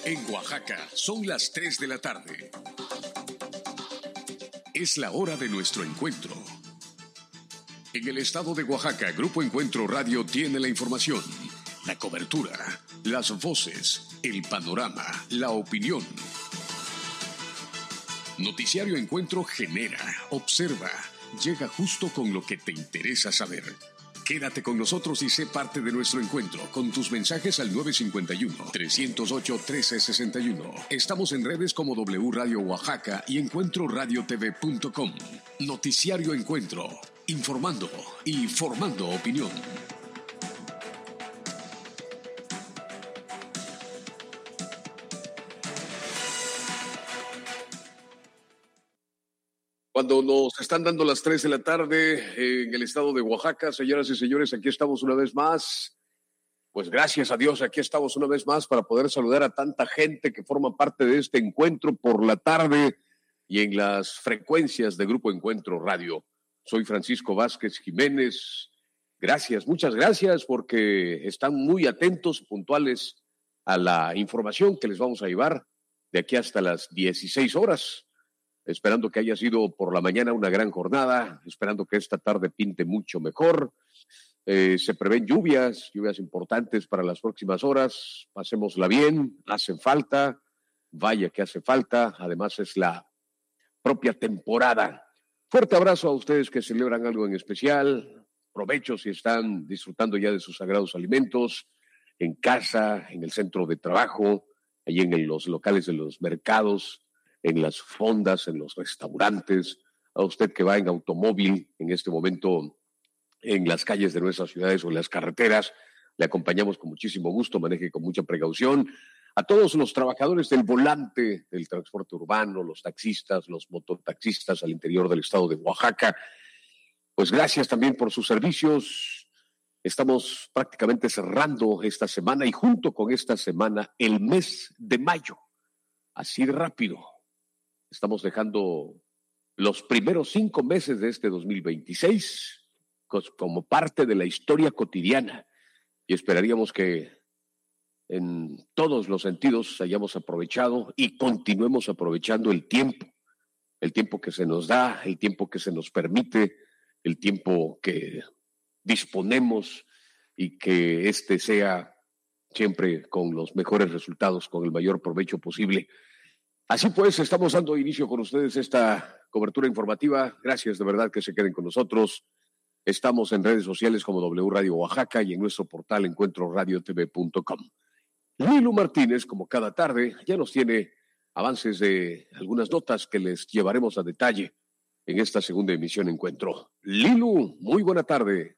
En Oaxaca son las 3 de la tarde. Es la hora de nuestro encuentro. En el estado de Oaxaca, Grupo Encuentro Radio tiene la información, la cobertura, las voces, el panorama, la opinión. Noticiario Encuentro genera, observa, llega justo con lo que te interesa saber. Quédate con nosotros y sé parte de nuestro encuentro con tus mensajes al 951-308-1361. Estamos en redes como W Radio Oaxaca y encuentroradiotv.com. Noticiario Encuentro, informando y formando opinión. Cuando nos están dando las 3 de la tarde en el estado de Oaxaca, señoras y señores, aquí estamos una vez más. Pues gracias a Dios, aquí estamos una vez más para poder saludar a tanta gente que forma parte de este encuentro por la tarde y en las frecuencias de Grupo Encuentro Radio. Soy Francisco Vázquez Jiménez. Gracias, muchas gracias porque están muy atentos, puntuales a la información que les vamos a llevar de aquí hasta las 16 horas. Esperando que haya sido por la mañana una gran jornada, esperando que esta tarde pinte mucho mejor. Se prevén lluvias importantes para las próximas horas. Pasémosla bien, hace falta, vaya que hace falta. Además es la propia temporada. Fuerte abrazo a ustedes que celebran algo en especial. Provecho si están disfrutando ya de sus sagrados alimentos, en casa, en el centro de trabajo, allí en los locales de los mercados, en las fondas, en los restaurantes, a usted que va en automóvil en este momento en las calles de nuestras ciudades o en las carreteras, le acompañamos con muchísimo gusto, maneje con mucha precaución. A todos los trabajadores del volante del transporte urbano, los taxistas, los mototaxistas al interior del estado de Oaxaca, pues gracias también por sus servicios. Estamos prácticamente cerrando esta semana y junto con esta semana el mes de mayo, así de rápido. Estamos dejando los primeros 5 meses de este 2026 como parte de la historia cotidiana y esperaríamos que en todos los sentidos hayamos aprovechado y continuemos aprovechando el tiempo que se nos da, el tiempo que se nos permite, el tiempo que disponemos y que este sea siempre con los mejores resultados, con el mayor provecho posible. Así pues, estamos dando inicio con ustedes esta cobertura informativa. Gracias de verdad que se queden con nosotros. Estamos en redes sociales como W Radio Oaxaca y en nuestro portal encuentroradiotv.com. Lilu Martínez, como cada tarde, ya nos tiene avances de algunas notas que les llevaremos a detalle en esta segunda emisión Encuentro. Lilu, muy buena tarde.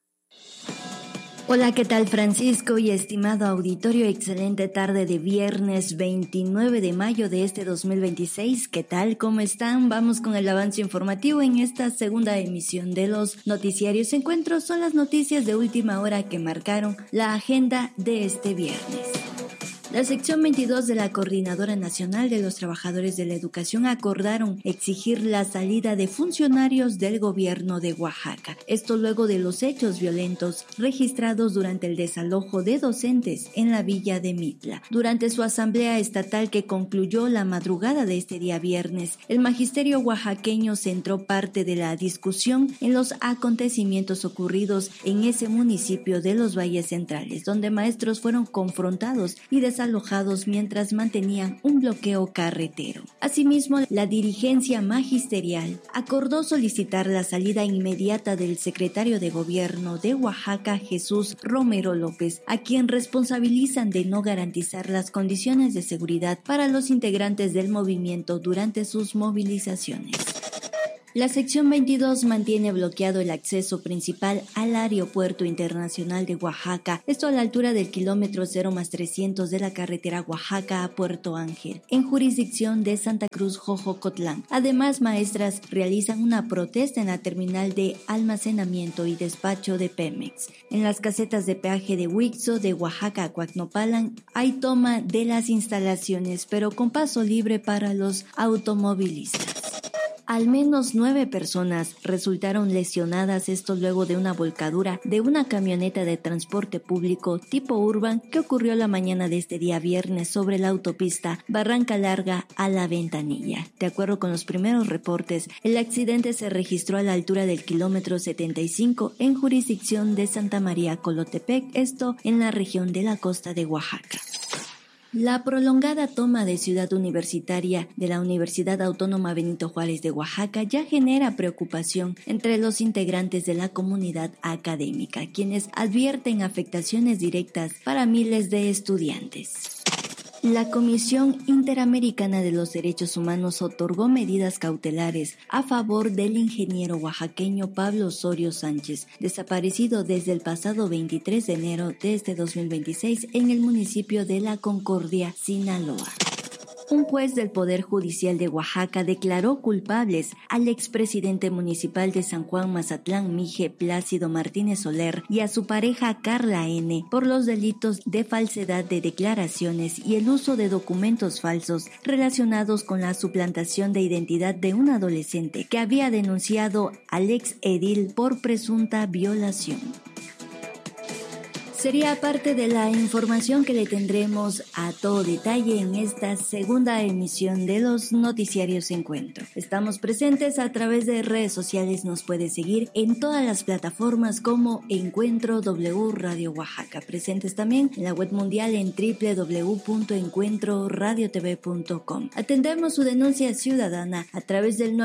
Hola, ¿qué tal Francisco y estimado auditorio? Excelente tarde de viernes 29 de mayo de este 2026. ¿Qué tal? ¿Cómo están? Vamos con el avance informativo en esta segunda emisión de los noticiarios Encuentros. Son las noticias de última hora que marcaron la agenda de este viernes. La sección 22 de la Coordinadora Nacional de los Trabajadores de la Educación acordaron exigir la salida de funcionarios del gobierno de Oaxaca. Esto luego de los hechos violentos registrados durante el desalojo de docentes en la villa de Mitla. Durante su asamblea estatal que concluyó la madrugada de este día viernes, el magisterio oaxaqueño centró parte de la discusión en los acontecimientos ocurridos en ese municipio de los Valles Centrales, donde maestros fueron confrontados y desalojados mientras mantenían un bloqueo carretero. Asimismo, la dirigencia magisterial acordó solicitar la salida inmediata del secretario de Gobierno de Oaxaca, Jesús Romero López, a quien responsabilizan de no garantizar las condiciones de seguridad para los integrantes del movimiento durante sus movilizaciones. La sección 22 mantiene bloqueado el acceso principal al Aeropuerto Internacional de Oaxaca, esto a la altura del kilómetro 0+300 de la carretera Oaxaca a Puerto Ángel, en jurisdicción de Santa Cruz Jojocotlán. Además, maestras realizan una protesta en la terminal de almacenamiento y despacho de Pemex. En las casetas de peaje de Huixo de Oaxaca a Coacnopalan hay toma de las instalaciones, pero con paso libre para los automovilistas. Al menos 9 personas resultaron lesionadas, esto luego de una volcadura de una camioneta de transporte público tipo urban que ocurrió la mañana de este día viernes sobre la autopista Barranca Larga a La Ventanilla. De acuerdo con los primeros reportes, el accidente se registró a la altura del kilómetro 75 en jurisdicción de Santa María Colotepec, esto en la región de la costa de Oaxaca. La prolongada toma de Ciudad Universitaria de la Universidad Autónoma Benito Juárez de Oaxaca ya genera preocupación entre los integrantes de la comunidad académica, quienes advierten afectaciones directas para miles de estudiantes. La Comisión Interamericana de los Derechos Humanos otorgó medidas cautelares a favor del ingeniero oaxaqueño Pablo Osorio Sánchez, desaparecido desde el pasado 23 de enero de este 2026 en el municipio de La Concordia, Sinaloa. Un juez del Poder Judicial de Oaxaca declaró culpables al expresidente municipal de San Juan Mazatlán Mije Plácido Martínez Soler y a su pareja Carla N. por los delitos de falsedad de declaraciones y el uso de documentos falsos relacionados con la suplantación de identidad de un adolescente que había denunciado al ex edil por presunta violación. Sería parte de la información que le tendremos a todo detalle en esta segunda emisión de los Noticiarios Encuentro. Estamos presentes a través de redes sociales, nos puede seguir en todas las plataformas como Encuentro W Radio Oaxaca. Presentes también en la web mundial en www.encuentroradiotv.com. Atendemos su denuncia ciudadana a través del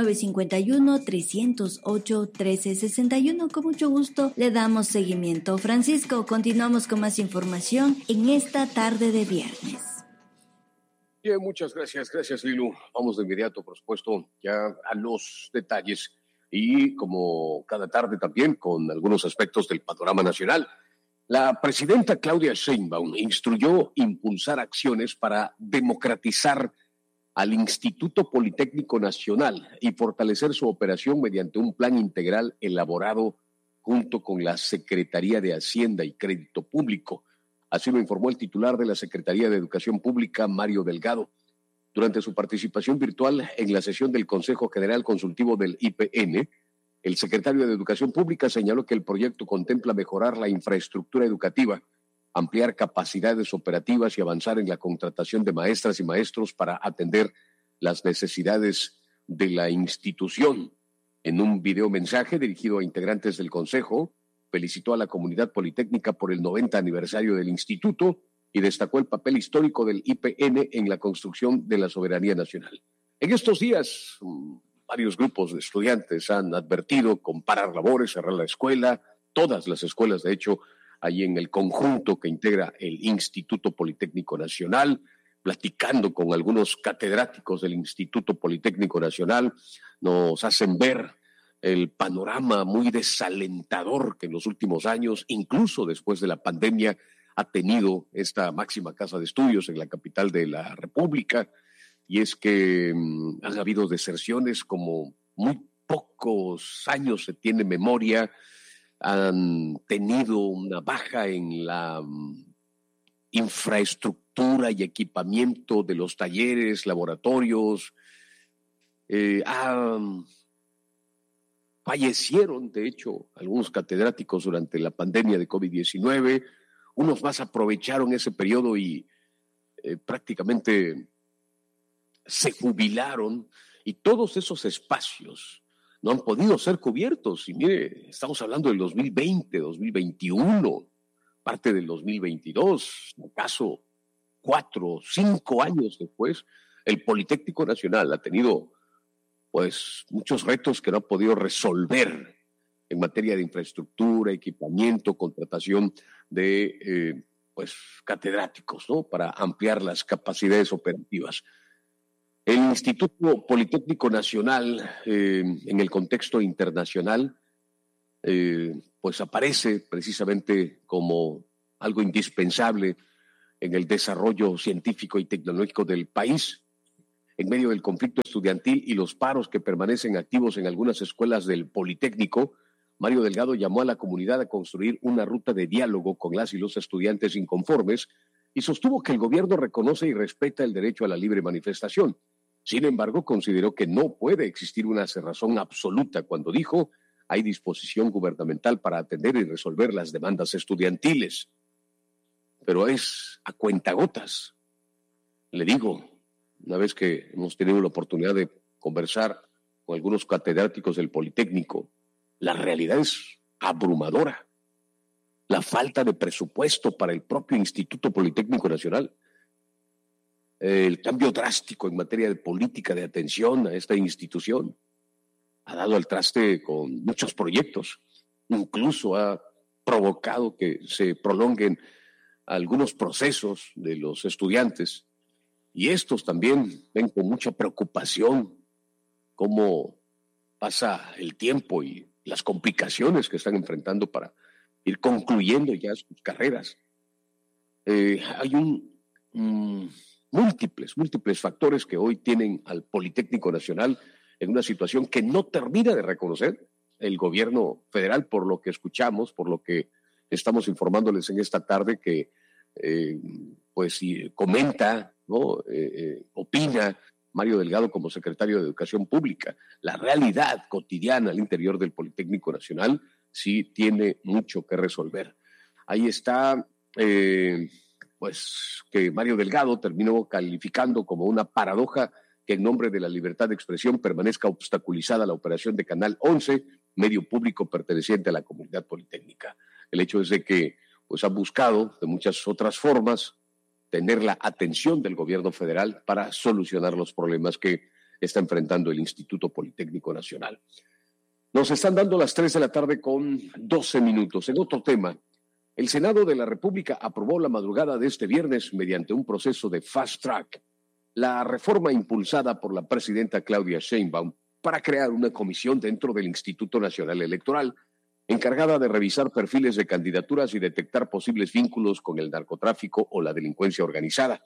951-308-1361. Con mucho gusto le damos seguimiento. Francisco, continuamos con más información en esta tarde de viernes. Bien, muchas gracias, Lilu. Vamos de inmediato, por supuesto, ya a los detalles y como cada tarde también con algunos aspectos del panorama nacional. La presidenta Claudia Sheinbaum instruyó impulsar acciones para democratizar al Instituto Politécnico Nacional y fortalecer su operación mediante un plan integral elaborado junto con la Secretaría de Hacienda y Crédito Público. Así lo informó el titular de la Secretaría de Educación Pública, Mario Delgado, durante su participación virtual en la sesión del Consejo General Consultivo del IPN. El secretario de Educación Pública señaló que el proyecto contempla mejorar la infraestructura educativa, ampliar capacidades operativas y avanzar en la contratación de maestras y maestros para atender las necesidades de la institución. En un videomensaje dirigido a integrantes del Consejo, felicitó a la comunidad politécnica por el 90 aniversario del instituto y destacó el papel histórico del IPN en la construcción de la soberanía nacional. En estos días, varios grupos de estudiantes han advertido comparar labores, cerrar la escuela, todas las escuelas, de hecho, ahí en el conjunto que integra el Instituto Politécnico Nacional, platicando con algunos catedráticos del Instituto Politécnico Nacional, nos hacen ver el panorama muy desalentador que en los últimos años, incluso después de la pandemia, ha tenido esta máxima casa de estudios en la capital de la República, y es que han habido deserciones como muy pocos años se tiene memoria, han tenido una baja en la infraestructura y equipamiento de los talleres, laboratorios, fallecieron, de hecho, algunos catedráticos durante la pandemia de COVID-19, unos más aprovecharon ese periodo y prácticamente se jubilaron, y todos esos espacios no han podido ser cubiertos. Y mire, estamos hablando del 2020, 2021, parte del 2022, acaso 4, 5 años después, el Politécnico Nacional ha tenido pues muchos retos que no ha podido resolver en materia de infraestructura, equipamiento, contratación de pues catedráticos, ¿no? Para ampliar las capacidades operativas. El Instituto Politécnico Nacional, en el contexto internacional, pues aparece precisamente como algo indispensable en el desarrollo científico y tecnológico del país. En medio del conflicto estudiantil y los paros que permanecen activos en algunas escuelas del Politécnico, Mario Delgado llamó a la comunidad a construir una ruta de diálogo con las y los estudiantes inconformes y sostuvo que el gobierno reconoce y respeta el derecho a la libre manifestación. Sin embargo, consideró que no puede existir una cerrazón absoluta cuando dijo hay disposición gubernamental para atender y resolver las demandas estudiantiles. Pero es a cuentagotas. Le digo, una vez que hemos tenido la oportunidad de conversar con algunos catedráticos del Politécnico, la realidad es abrumadora. La falta de presupuesto para el propio Instituto Politécnico Nacional, el cambio drástico en materia de política de atención a esta institución ha dado al traste con muchos proyectos, incluso ha provocado que se prolonguen algunos procesos de los estudiantes, y estos también ven con mucha preocupación cómo pasa el tiempo y las complicaciones que están enfrentando para ir concluyendo ya sus carreras. Hay múltiples factores que hoy tienen al Politécnico Nacional en una situación que no termina de reconocer el gobierno federal, por lo que escuchamos, por lo que estamos informándoles en esta tarde, que comenta, ¿no? Opina Mario Delgado como secretario de Educación Pública. La realidad cotidiana al interior del Politécnico Nacional sí tiene mucho que resolver. Ahí está, que Mario Delgado terminó calificando como una paradoja que en nombre de la libertad de expresión permanezca obstaculizada la operación de Canal 11, medio público perteneciente a la comunidad politécnica. El hecho es de que ha buscado de muchas otras formas tener la atención del gobierno federal para solucionar los problemas que está enfrentando el Instituto Politécnico Nacional. Nos están dando las 3 de la tarde con 12 minutos. En otro tema, el Senado de la República aprobó la madrugada de este viernes, mediante un proceso de fast track, la reforma impulsada por la presidenta Claudia Sheinbaum para crear una comisión dentro del Instituto Nacional Electoral encargada de revisar perfiles de candidaturas y detectar posibles vínculos con el narcotráfico o la delincuencia organizada.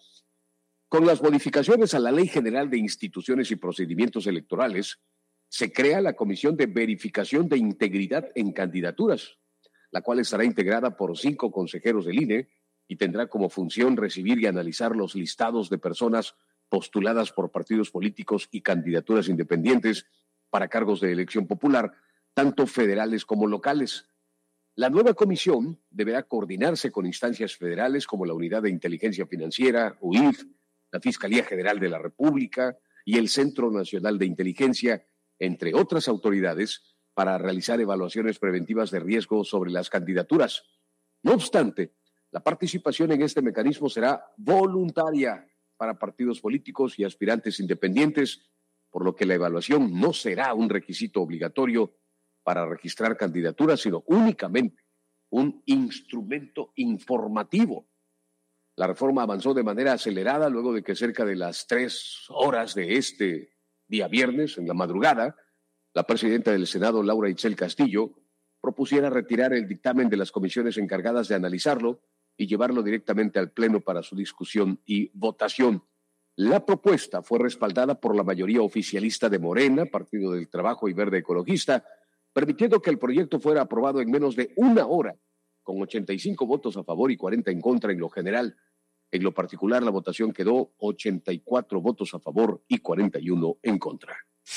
Con las modificaciones a la Ley General de Instituciones y Procedimientos Electorales, se crea la Comisión de Verificación de Integridad en Candidaturas, la cual estará integrada por 5 consejeros del INE y tendrá como función recibir y analizar los listados de personas postuladas por partidos políticos y candidaturas independientes para cargos de elección popular, tanto federales como locales. La nueva comisión deberá coordinarse con instancias federales como la Unidad de Inteligencia Financiera, UIF, la Fiscalía General de la República y el Centro Nacional de Inteligencia, entre otras autoridades, para realizar evaluaciones preventivas de riesgo sobre las candidaturas. No obstante, la participación en este mecanismo será voluntaria para partidos políticos y aspirantes independientes, por lo que la evaluación no será un requisito obligatorio para registrar candidaturas, sino únicamente un instrumento informativo. La reforma avanzó de manera acelerada luego de que cerca de las 3 horas de este día viernes, en la madrugada, la presidenta del Senado, Laura Itzel Castillo, propusiera retirar el dictamen de las comisiones encargadas de analizarlo y llevarlo directamente al Pleno para su discusión y votación. La propuesta fue respaldada por la mayoría oficialista de Morena, Partido del Trabajo y Verde Ecologista, permitiendo que el proyecto fuera aprobado en menos de una hora, con 85 votos a favor y 40 en contra en lo general. En lo particular, la votación quedó 84 votos a favor y 41 en contra.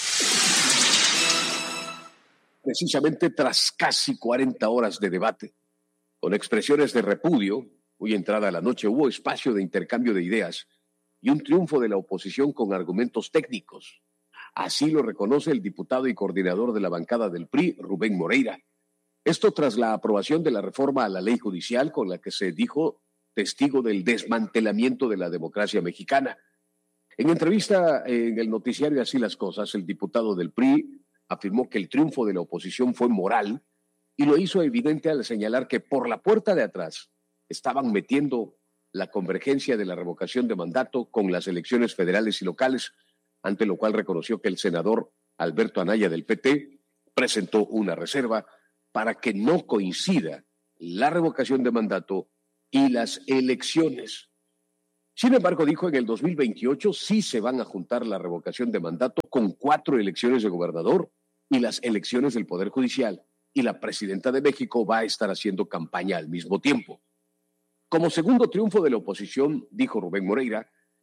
Precisamente tras casi 40 horas de debate, con expresiones de repudio, muy entrada la noche, hubo espacio de intercambio de ideas y un triunfo de la oposición con argumentos técnicos. Así lo reconoce el diputado y coordinador de la bancada del PRI, Rubén Moreira. Esto tras la aprobación de la reforma a la ley judicial con la que se dijo testigo del desmantelamiento de la democracia mexicana. En entrevista en el noticiario Así las Cosas, el diputado del PRI afirmó que el triunfo de la oposición fue moral y lo hizo evidente al señalar que por la puerta de atrás estaban metiendo la convergencia de la revocación de mandato con las elecciones federales y locales, ante lo cual reconoció que el senador Alberto Anaya del PT presentó una reserva para que no coincida la revocación de mandato y las elecciones. Sin embargo, dijo, en el 2028 sí se van a juntar la revocación de mandato con 4 elecciones de gobernador y las elecciones del Poder Judicial, y la presidenta de México va a estar haciendo campaña al mismo tiempo. Como segundo triunfo de la oposición, dijo Rubén Moreira,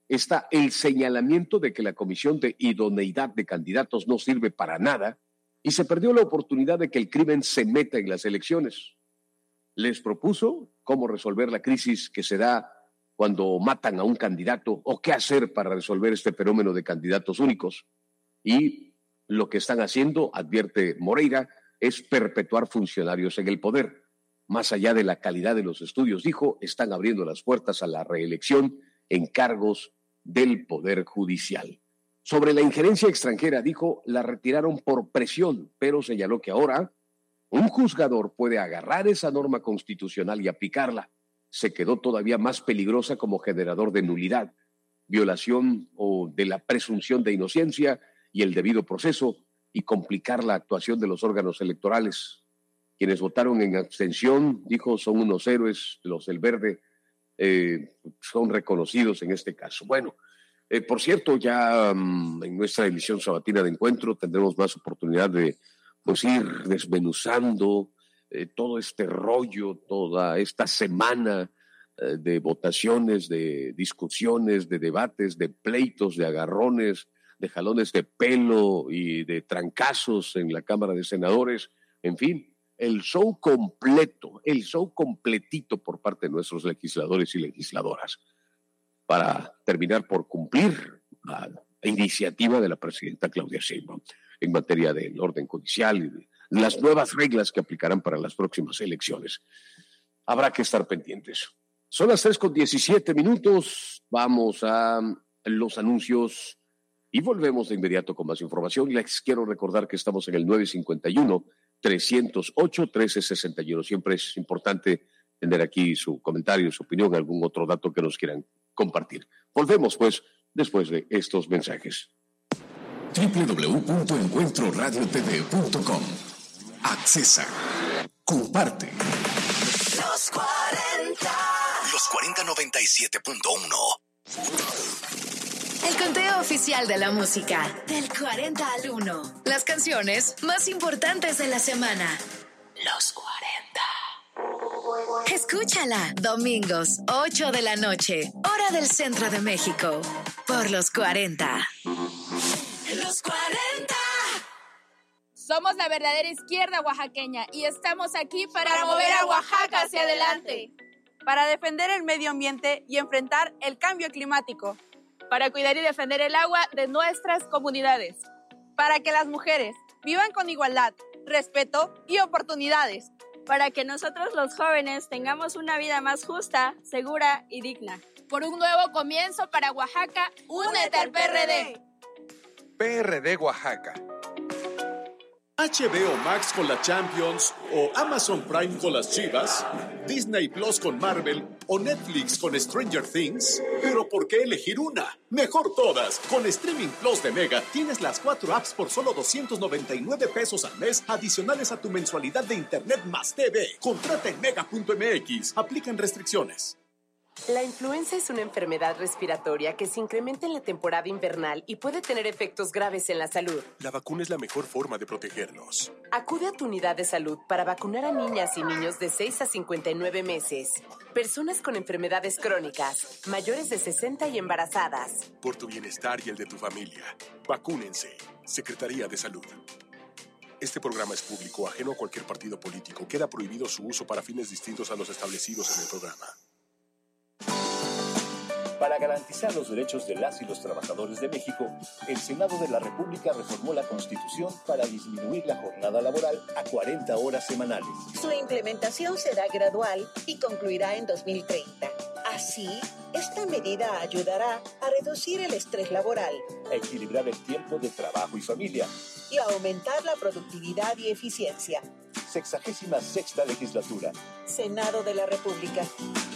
está el señalamiento de que la comisión de idoneidad de candidatos no sirve para nada y se perdió la oportunidad de que el crimen se meta en las elecciones. Les propuso cómo resolver la crisis que se da cuando matan a un candidato o qué hacer para resolver este fenómeno de candidatos únicos. Y lo que están haciendo, advierte Moreira, es perpetuar funcionarios en el poder. Más allá de la calidad de los estudios, dijo, están abriendo las puertas a la reelección en cargos del Poder Judicial. Sobre la injerencia extranjera, dijo, la retiraron por presión, pero señaló que ahora un juzgador puede agarrar esa norma constitucional y aplicarla. Se quedó todavía más peligrosa como generador de nulidad, violación o de la presunción de inocencia y el debido proceso y complicar la actuación de los órganos electorales. Quienes votaron en abstención, dijo, son unos héroes, los del verde son reconocidos en este caso. Bueno, por cierto, ya en nuestra emisión sabatina de Encuentro tendremos más oportunidad de ir desmenuzando todo este rollo, toda esta semana de votaciones, de discusiones, de debates, de pleitos, de agarrones, de jalones de pelo y de trancazos en la Cámara de Senadores, en fin, el show completo, el show completito por parte de nuestros legisladores y legisladoras para terminar por cumplir la iniciativa de la presidenta Claudia Sheinbaum en materia del orden judicial y de las nuevas reglas que aplicarán para las próximas elecciones. Habrá que estar pendientes. Son las 3:17. Vamos a los anuncios y volvemos de inmediato con más información. Les quiero recordar que estamos en el 951-308-1361. Siempre es importante tener aquí su comentario, su opinión, algún otro dato que nos quieran compartir. Volvemos, pues, después de estos mensajes. www.encuentroradiotv.com. Accesa. Comparte. Los 40. Los 4097.1. El conteo oficial de la música. Del 40 al 1. Las canciones más importantes de la semana. Los 40. Escúchala. Domingos, 8 de la noche. Hora del centro de México. Por los 40. Los 40. Somos la verdadera izquierda oaxaqueña y estamos aquí para mover a Oaxaca hacia adelante. Para defender el medio ambiente y enfrentar el cambio climático. Para cuidar y defender el agua de nuestras comunidades. Para que las mujeres vivan con igualdad, respeto y oportunidades. Para que nosotros los jóvenes tengamos una vida más justa, segura y digna. Por un nuevo comienzo para Oaxaca, únete al PRD. PRD Oaxaca. HBO Max con la Champions, o Amazon Prime con las Chivas, Disney Plus con Marvel o Netflix con Stranger Things. ¿Pero por qué elegir una? Mejor todas. Con Streaming Plus de Mega tienes las 4 apps por solo 299 pesos al mes, adicionales a tu mensualidad de Internet más TV. Contrata en mega.mx. Aplican restricciones. La influenza es una enfermedad respiratoria que se incrementa en la temporada invernal y puede tener efectos graves en la salud. La vacuna es la mejor forma de protegernos. Acude a tu unidad de salud para vacunar a niñas y niños de 6 a 59 meses, personas con enfermedades crónicas, mayores de 60 y embarazadas. Por tu bienestar y el de tu familia, vacúnense. Secretaría de Salud. Este programa es público, ajeno a cualquier partido político. Queda prohibido su uso para fines distintos a los establecidos en el programa. Para garantizar los derechos de las y los trabajadores de México, el Senado de la República reformó la Constitución para disminuir la jornada laboral a 40 horas semanales. Su implementación será gradual y concluirá en 2030. Así, esta medida ayudará a reducir el estrés laboral, a equilibrar el tiempo de trabajo y familia y a aumentar la productividad y eficiencia. 66ª legislatura. Senado de la República.